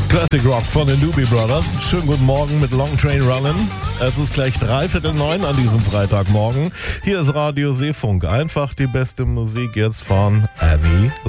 Classic Rock von den Doobie Brothers. Schönen guten Morgen mit Long Train Runnin'. Es ist gleich 8:45 an diesem Freitagmorgen. Hier ist Radio Seefunk. Einfach die beste Musik jetzt von Annie